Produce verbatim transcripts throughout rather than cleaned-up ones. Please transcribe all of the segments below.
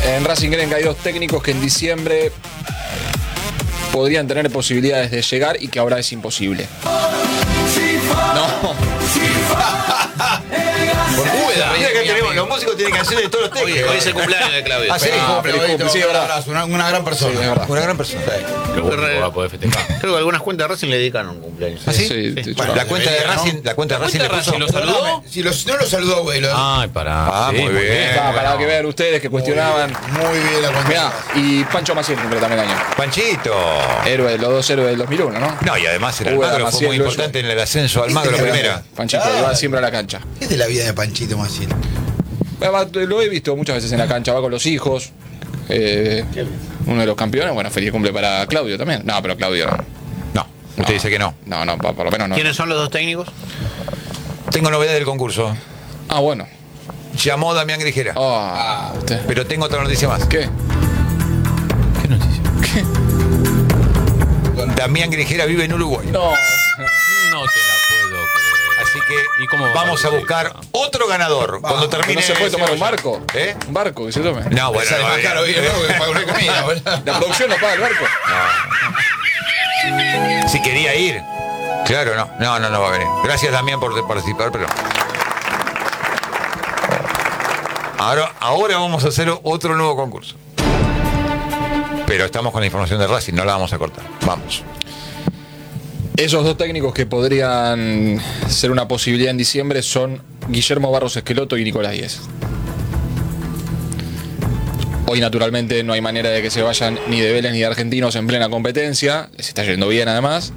En Racing creen que hay dos técnicos que en diciembre podrían tener posibilidades de llegar y que ahora es imposible. No. Por Úbeda. Mira que tenemos, los músicos tienen canciones de todos los técnicos. Hoy, hoy es el cumpleaños de Claudio. Ah, sí, Ah, cumple, feliz hoy, cumple, sí, un verdad. abrazo, una, una gran persona. Sí, es verdad. Una gran persona. Creo que, va a poder festejar. creo que algunas cuentas de Racing le dedican un cumpleaños. ¿Ah, sí? Sí, Sí. sí, Bueno, la cuenta de debería, Racing, ¿no? la cuenta de Racing le ¿La cuenta de puso. Racing lo saludó? Si los, no lo saludó, güey. Lo, Ay, pará. Ah, Sí, muy bien. Ah, para que vean ustedes que cuestionaban. Muy bien la cuenta. Mirá, y Pancho Maciel cumple también el año. Panchito. Héroe, los dos héroes del dos mil uno, ¿no? No, y además el Úbeda, Almagro fue Maciel, muy Lucho. importante en el ascenso al Almagro Este primera. Panchito, Ah. va siempre a la cancha. ¿Qué es de la vida de Panchito Maciel? Va, Lo he visto muchas veces en la cancha, va con los hijos. Eh, uno de los campeones, bueno, feliz cumple para Claudio también. No, pero Claudio no. No, usted dice que no. No, no, por lo menos no. ¿Quiénes son los dos técnicos? Tengo novedad del concurso. Ah, bueno. Llamó Damián Grijera. Ah, usted. Pero tengo otra noticia más. ¿Qué? ¿Qué noticia? Damián Grijera vive en Uruguay. No. No te la puedo creer. Así que ¿Y cómo va vamos a a buscar participar? otro ganador. Cuando termine. ¿No se puede ese tomar un rollo. barco? ¿Eh? ¿Un barco que se tome? No, bueno, Sale no, más eh, caro, ¿viste? ¿No? Que paga una comida, boludo. La producción no paga el barco. si quería ir. Claro, no, no, no, no va a venir. Gracias, Damián, por participar, pero. Ahora, ahora vamos a hacer otro nuevo concurso. Pero estamos con la información de Racing, no la vamos a cortar. Vamos. Esos dos técnicos que podrían ser una posibilidad en diciembre son Guillermo Barros Esqueloto y Nicolás Díez. Hoy naturalmente no hay manera de que se vayan ni de Vélez ni de Argentinos en plena competencia. Les está yendo bien además.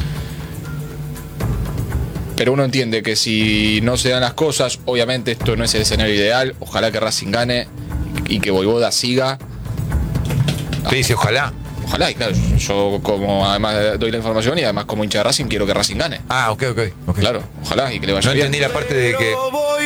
Pero uno entiende que si no se dan las cosas, obviamente esto no es el escenario ideal. Ojalá que Racing gane y que Vojvoda siga. ¿Qué dice? Ojalá. Ojalá, y claro, yo como además doy la información y además como hincha de Racing quiero que Racing gane. Ah, ok, ok. okay. Claro, ojalá y que le vaya No bien. entendí la parte de que.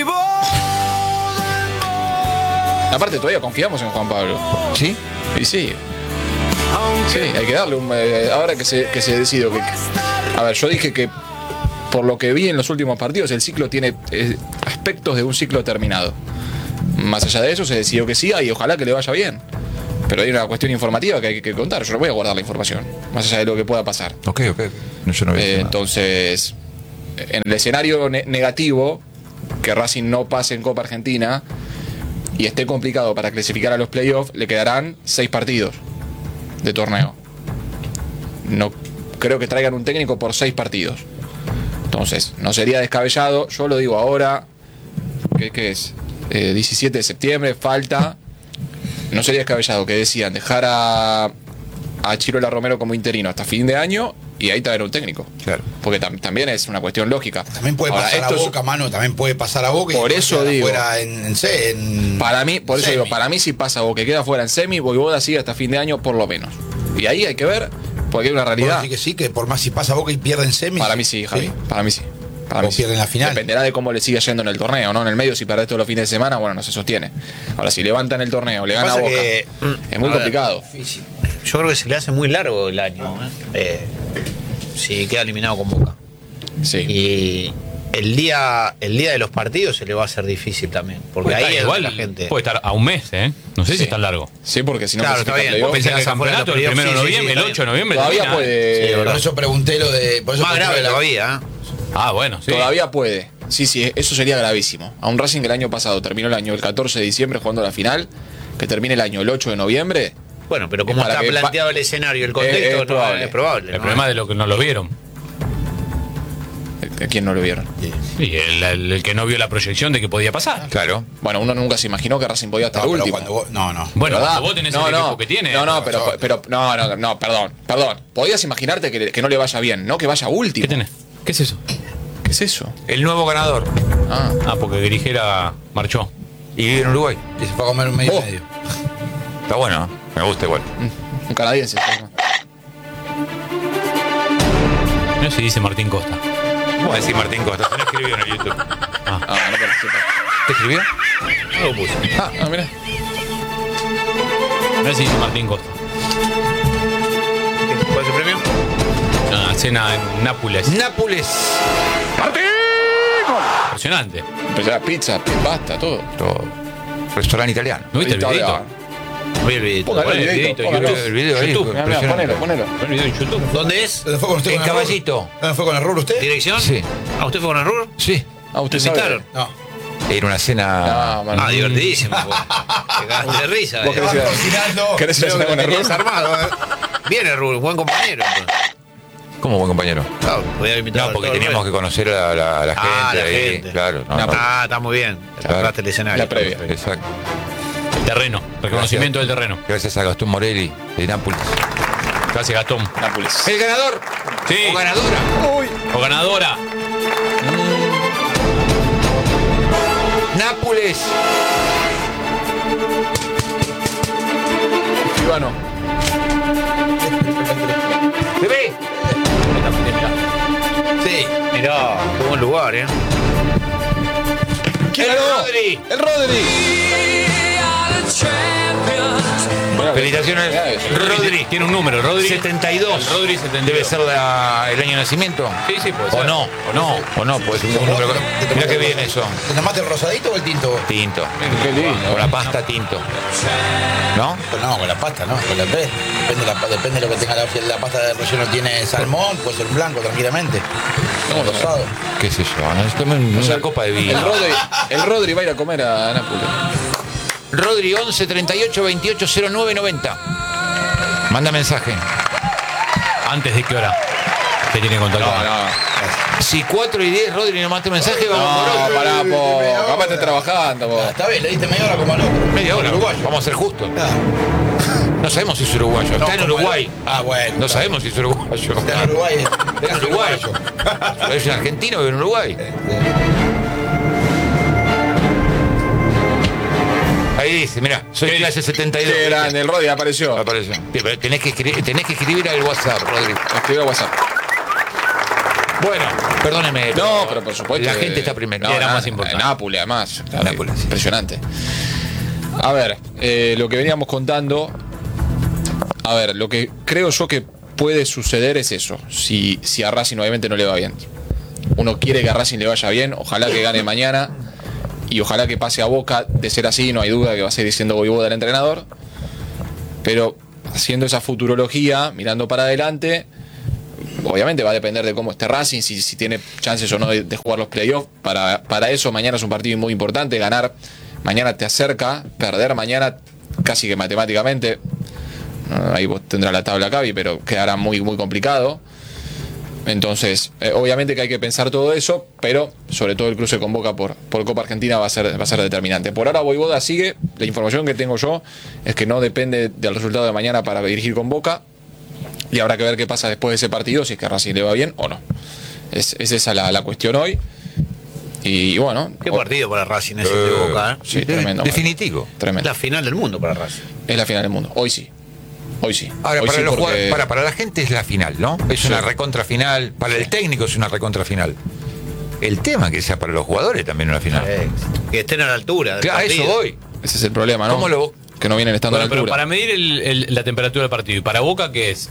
Aparte todavía confiamos en Juan Pablo. ¿Sí? Y sí. Sí, hay que darle un... eh, ahora que se, que se decidió que... A ver, yo dije que por lo que vi en los últimos partidos el ciclo tiene eh, aspectos de un ciclo terminado. Más allá de eso se decidió que siga y ojalá que le vaya bien. Pero hay una cuestión informativa que hay que contar. Yo no voy a guardar la información, más allá de lo que pueda pasar. Ok, ok. No, yo no había Eh, visto nada. entonces, en el escenario ne- negativo, que Racing no pase en Copa Argentina y esté complicado para clasificar a los playoffs, le quedarán seis partidos de torneo. No creo que traigan un técnico por seis partidos. Entonces, no sería descabellado. Yo lo digo ahora, que, que es eh, diecisiete de septiembre, falta. No sería descabellado que decían dejar a, a Chirola Romero como interino hasta fin de año y ahí traer un técnico. Claro. Porque tam- también es una cuestión lógica. También puede Ahora, pasar esto a es- Boca, mano, también puede pasar a Boca. y Por después eso quedar digo. afuera En, en, se- en Para mí, por eso semi. digo, para mí si pasa o que queda fuera en semi, Vojvoda sigue hasta fin de año por lo menos. Y ahí hay que ver, porque hay una ¿Vos realidad. decís que sí, que por más si pasa a Boca y pierden semi. Para mí sí, Javi. Para mí sí. Para O mí sí. pierden la final. Dependerá de cómo le siga yendo en el torneo, ¿no? En el medio, si perdés todos los fines de semana, bueno, no se sostiene. Ahora, si levantan el torneo, le gana a Pasa Boca, que, es muy a ver, complicado. Yo creo que se le hace muy largo el año. ¿eh? Eh, si queda eliminado con Boca. Sí. Y el día, el día de los partidos se le va a hacer difícil también. Porque Puede ahí estar es igual, donde la gente. puede estar a un mes, ¿eh? No sé Sí. si es tan largo. Sí, porque si no Claro, está clasifica bien. playoff, Vos pensás Pensé que el que afuera de campeonato los el primero de playoffs, sí, sí, noviembre, sí, el ocho de noviembre. todavía termina, ¿eh? puede. Sí, Por verdad. eso pregunté lo de. Por eso Más pregunté grave la- todavía. ¿eh? Ah, bueno, sí. Todavía puede. Sí, sí, eso sería gravísimo. A un Racing que el año pasado terminó el año el catorce de diciembre jugando la final, que termine el año el ocho de noviembre. Bueno, pero como Para está que- planteado el escenario, el contexto, Es- es no, probable. es probable. El ¿no? problema de lo que no lo vieron. ¿A quién no lo vieron? Y el, el- el que no vio la proyección de que podía pasar. Claro. Bueno, uno nunca se imaginó que Racing podía estar No, pero último. cuando vos- no, no. Bueno, ¿Verdad? cuando vos tenés no, el no, equipo que tiene. No, no, pero, razón. pero no, no, no, perdón, perdón. Podías imaginarte que, le- que no le vaya bien, no que vaya último. ¿Qué tenés? ¿Qué es eso? ¿Qué es eso? El nuevo ganador. Ah, Ah, porque Grijera marchó. Y vive en Uruguay. Y se fue a comer un medio Oh. y medio. Está bueno, ¿eh? Me gusta igual. un canadiense. No sé si dice Martín Costa. ¿Cómo decir Martín Costa? Se lo escribió en el YouTube. Ah, no participa. ¿Te escribió? No lo puse. Ah, ah, mira. No sé si dice Martín Costa. ¿Cuál es el premio? Una cena en Nápoles. Nápoles. Impresionante. Empezó la pizza, pasta, todo. Todo. Restaurante italiano. ¿No viste el Italiano. videito? No vi el videito. Póngalo el Poné el videito, videito, póngalo. YouTube. El video ahí, YouTube. Mirá, mirá, impresionante. ponelo, ponelo. Pon el video en YouTube. ¿Dónde es? ¿Dónde fue con usted En con Error? Caballito. ¿Dónde fue con Error usted? ¿Dirección? Sí. ¿Ah, usted fue con error? Sí. Ah, usted ¿Te sabe. invitaron? No. Era una cena. Ah, mano. Ah, divertidísimo. pues. Te cagaste de risa. Vos eh. querés ir a- cocinando. ¿Querés ir a Creo cenar que con lo tenías Error? armado, ¿eh? Bien, Error, buen compañero. pues. ¿Cómo, buen compañero? Claro, podía haber invitado No, a porque todo el teníamos que resto. conocer a la, a la gente. Ah, la ahí, gente. Claro. no, no. Ah, está muy bien. Claro. Preparaste el escenario. La previa. Exacto. El terreno. Reconocimiento del terreno. Gracias a Gastón Morelli de Nápoles. Gracias, Gastón. Nápoles. El ganador. Sí. O ganadora. O ganadora. Nápoles. Escribano. ¿Se ve? Sí. Mirá, qué buen lugar, ¿eh? ¿Quién El ganó? Rodri. El Rodri. Mirá, Felicitaciones, mirá eso. Rodri. Tiene un número, Rodri. setenta y dos. El Rodri setenta y dos. Debe ser la- el año de nacimiento. Sí, sí, puede O ser. no, o no, o no, pues un número. Mira qué bien eso. ¿Te tomaste el rosadito o el tinto? Tinto. Qué lindo. Con la pasta tinto. ¿No? Pues no, con la pasta, ¿no? Con la pez. Depende, la, depende de lo que tenga la, si la pasta de relleno. Tiene salmón, puede ser blanco tranquilamente. No, rosado. ¿Qué sé yo? ¿No? Tome una O sea, copa de El vino. Rodri, el Rodri va a ir a comer a Nápoles. Rodri once treinta y ocho veintiocho cero nueve noventa. Manda mensaje. ¿Antes de qué hora? ¿Qué tiene que contar? No, no. Si cuatro y diez Rodri no mata un mensaje, vamos por No, otro. pará, po. Capaz estás trabajando, po. Ah, está bien, le diste media hora como al otro. Media hora. Uruguayo. Vamos a ser justos. Ah, No sabemos si es uruguayo. Está en como Uruguay. el- Ah, bueno. No sabemos si es uruguayo. Está en Uruguay. Es uruguayo. ¿Es un argentino o en Uruguay? Ahí dice, mira, soy ¿Qué clase setenta y dos. Qué grande, el Rodri apareció. Apareció. Sí, pero tenés que escribir, tenés que escribir al WhatsApp, Rodri. Escribió a WhatsApp. Bueno, perdóneme. No, pero por supuesto. La que- gente está primero. No, Era na- más importante. Nápoles, además. Nápoles, sí. Impresionante. A ver, eh, lo que veníamos contando. A ver, lo que creo yo que puede suceder es eso. Si, si a Racing obviamente no le va bien. Uno quiere que a Racing le vaya bien. Ojalá que gane mañana. Y ojalá que pase a Boca. De ser así, no hay duda que va a seguir siendo Voivoda el entrenador. Pero haciendo esa futurología, mirando para adelante, obviamente va a depender de cómo esté Racing, si, si tiene chances o no de, de jugar los playoffs. Para, para eso mañana es un partido muy importante. Ganar mañana te acerca, perder mañana casi que matemáticamente. No, ahí vos tendrás la tabla Cavi, pero quedará muy, muy complicado. Entonces, eh, obviamente que hay que pensar todo eso, pero sobre todo el cruce con Boca por, por Copa Argentina va a ser, va a ser determinante. Por ahora Voivoda sigue, la información que tengo yo es que no depende del resultado de mañana para dirigir con Boca, y habrá que ver qué pasa después de ese partido, si es que a Racing le va bien o no. Es, es esa la, la cuestión hoy. Y, y bueno, Qué o- partido para Racing ese de Boca, ¿eh? sí, tremendo. Definitivo. Es Tremendo. la final del mundo para Racing. Es la final del mundo. Hoy sí. Hoy sí. Ahora, Hoy para, sí los porque- jugadores- para, para la gente es la final, ¿no? Es Sí. una recontra final. Para el técnico es una recontra final. El tema que sea para los jugadores también una final. Eh, que estén a la altura. del Claro, a eso partido. voy. Ese es el problema, ¿no? ¿Cómo lo- Que no vienen estando Bueno, a la pero altura. para medir el- el- la temperatura del partido. ¿Y para Boca qué es?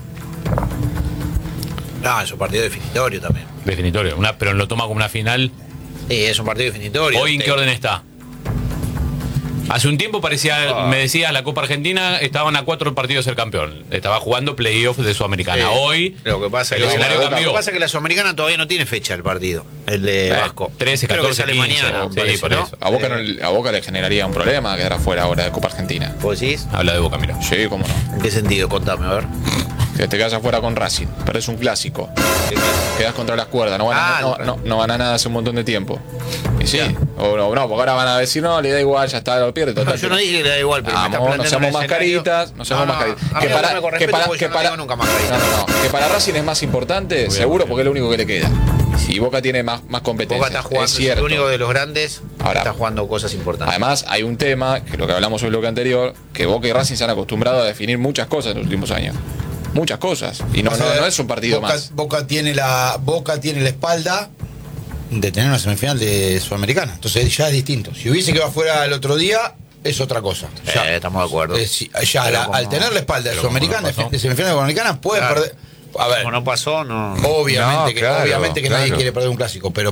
No, es un partido definitorio también. Definitorio. Una, pero lo toma como una final. Sí, es un partido definitorio. ¿Hoy en qué Te- orden está? Hace un tiempo parecía, Ah. me decías, la Copa Argentina estaban a cuatro partidos de ser campeón. Estaba jugando playoff de Sudamericana. Sí. Hoy Lo que pasa es el que, escenario lo cambió. que pasa es que la Sudamericana todavía no tiene fecha el partido, el de Eh, Vasco. trece, Creo que catorce, sale quince, mañana, sí, me parece, por ¿no? eso. A Boca, no le- a Boca le generaría un problema quedar afuera ahora de Copa Argentina. ¿Vos decís? Habla de Boca, mira. Sí, cómo no. ¿En qué sentido? Contame, a ver. Que te quedas afuera con Racing. Perdés un clásico. Quedás contra las cuerdas. No Ah, ganas no, no. no, no ganas nada hace un montón de tiempo. Y sí. O no, no, porque ahora van a decir, no, le da igual, ya está, lo pierde. No, Total, yo no dije que le da igual, pero me está Vamos, no planteando seamos un escenario- mascaritas, no seamos No, no, mascaritas. a mí no me con respeto porque yo no digo nunca mascarita. no, no, no. Que para Racing es más importante, seguro, porque es lo único que le queda. Y Boca tiene más, más competencia. Boca está jugando, es es cierto. el único de los grandes Ahora- está jugando cosas importantes. Además, hay un tema, que lo que hablamos hoy en el bloque anterior, que Boca y Racing se han acostumbrado a definir muchas cosas en los últimos años. Muchas cosas. Y no, O no, sea, no es un partido Boca, más. Boca tiene la Boca tiene la espalda de tener una semifinal de Sudamericana. Entonces ya es distinto. Si hubiese quedado afuera el otro día, es otra cosa. Ya, Eh, estamos de acuerdo. eh, si- ya Pero la- como- al tener la espalda de pero como Sudamericana, no pasó. de semifinal de Sudamericana, puede Claro. perder. A ver, Como no pasó, no. obviamente No, que, claro, obviamente que nadie claro. quiere perder un clásico, pero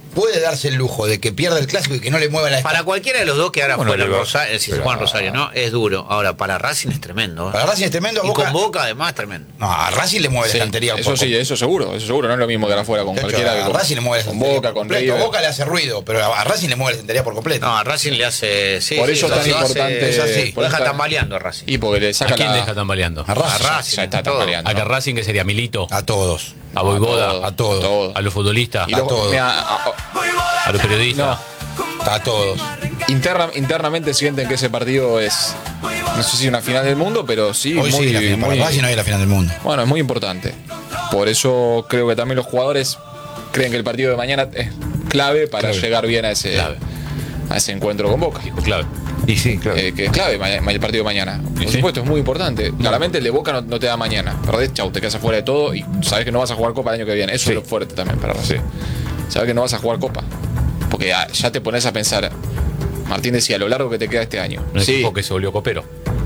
puede darse el lujo de que pierda el clásico y que no le mueva la Para cualquiera de los dos que ahora Bueno, fuera le va- Rosario, si se pero- juegan Rosario, ¿no? Es duro. Ahora, para Racing es tremendo. ¿eh? Para Racing es tremendo. a Y Boca, con Boca, además, tremendo. No, a Racing le mueve Sí, la estantería. eso por- sí, eso seguro, eso seguro, no es lo mismo que ahora fuera con de hecho, cualquiera que a con, Racing le mueve la con estantería Boca, por con completo. River. A Boca le hace ruido, pero a Racing le mueve la estantería por completo. No, a Racing le hace. Sí, Por sí, eso es lo tan hace- importante. es así. por Lo eso deja está- tambaleando a Racing. Y porque le saca ¿A quién la, deja tambaleando? A Racing. A Racing, ya está todo. tambaleando. ¿A que Racing que sería Milito? A todos. ¿A Boivoda? todos, a todos. todos. ¿A los futbolistas? Y los- a todos. mira, a- a- ¿A los periodistas? no, A todos. interna- internamente sienten que ese partido es, no sé si una final del mundo, pero sí, Hoy muy, sí, la final, para muy- Racing hoy es la final del mundo. bueno, es muy importante. Por eso creo que también los jugadores creen que el partido de mañana es clave para Clave. llegar bien a ese, Clave. a ese encuentro con Boca. Dijo clave. Y sí, claro. Eh, que es clave ma- ma- el partido de mañana. Por sí. supuesto, es muy importante. Claramente el de Boca no, no te da mañana. Perdés, chau, te quedas afuera de todo y sabes que no vas a jugar Copa el año que viene. Eso Sí. es lo fuerte también para Racing. Sabes que no vas a jugar Copa. Porque ah, ya te pones a pensar, Martín decía, lo largo que te queda este año. Un Sí, equipo que se volvió copero.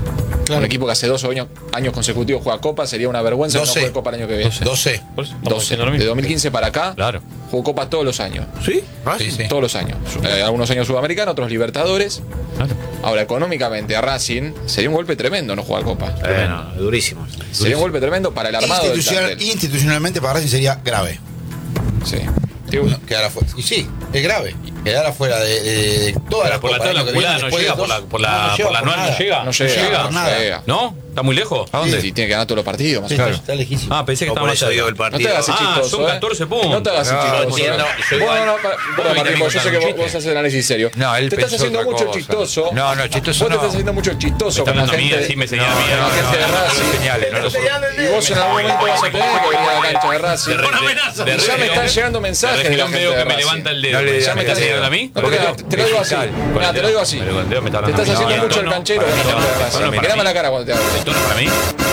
un equipo que hace dos años, años consecutivos juega Copa, sería una vergüenza que no doce. juegue Copa el año que viene. doce. Por eso estamos doce. haciendo lo De mismo. dos mil quince para acá, Claro. jugó Copa todos los años. ¿Sí? Sí, sí. Todos los años. Eh, algunos años Sudamericano, otros Libertadores. Claro. Ahora, económicamente a Racing sería un golpe tremendo no jugar Copa. Bueno, durísimo. Sería un golpe tremendo para el armado del Institucional- plantel. institucionalmente para Racing sería grave. Sí. Digo, No, quedar afuera. Y sí, es grave. Quedar afuera de, de- de toda Pero la por la Copa el tabla año que viene, acumulada no después de llega, por la, dos- por la, no, no por llega la por anual no nada. llega. no llega, llega por no nada. llega. ¿No? ¿Está muy lejos? ¿A dónde? Sí, tiene que ganar todos los partidos. Más Sí, o está, menos. está lejísimo. Ah, pensé que No, estaba por más eso allá. digo el No te partido. hagas el Ah, chistoso. son ¿eh? catorce puntos. No te hagas el No, chistoso. entiendo, ¿eh? yo Vos igual- no, no, pa- Vos Martín, venís vos, yo sé que con vos, chiste. vos haces el análisis serio. No, él te estás pensó haciendo otra mucho el cosa. chistoso. No, no, chistoso Vos te no. estás haciendo mucho el chistoso Me con la está hablando a mí, gente. así me señala a mí. con la gente de no, no lo Racing. señales, no lo señales. Y vos en algún momento vas a tener que venir a la cancha de Racing. De re- Con de- amenaza. de Y ya me refilón- están llegando mensajes de de la refilón gente veo de que me Racing. levanta el dedo. No le ¿Me digas Ya me estás estás señalando a mí? No te, te lo digo así. Mira, te lo digo así. Me lo- me está Te hablando estás a mí. haciendo No, mucho no, el canchero para con la mí, gente de no, Racing. para mí. Mirame la cara cuando te hablo. ¿El tono para mí?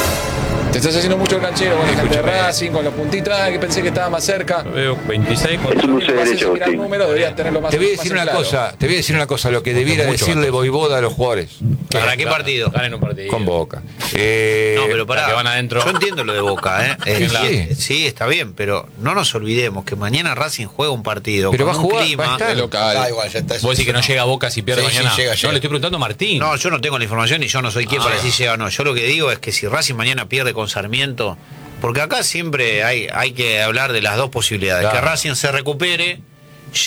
Te estás haciendo mucho el canchero con la gente de Escúchame. Racing, con los puntitos, ah, que pensé que estaba más cerca. Veo veintiséis con... Es un uso de Vas a derecho, mirar Agustín. números, deberías tenerlo más Te voy a más decir en una claro. cosa, te voy a decir una cosa, lo que debiera mucho, decirle Gatos. Voivoda a los jugadores. ¿Para qué partido? Ganen un partido. Con Boca. Eh, No, pero pará. que van adentro. Yo entiendo lo de Boca, ¿eh? Eh, Sí, sí, sí. sí, está bien, pero no nos olvidemos que mañana Racing juega un partido Pero con va a un jugar, clima. va a estar. Es local. Da igual, ya está. Vos decís que no llega a Boca si pierde Sí, sí, mañana. llega, No, llega. le estoy preguntando a Martín. No, yo no tengo la información y yo no soy quien Ah. para decir llega o no. Yo lo que digo es que si Racing mañana pierde con Sarmiento, porque acá siempre hay, hay que hablar de las dos posibilidades. Claro. Que Racing se recupere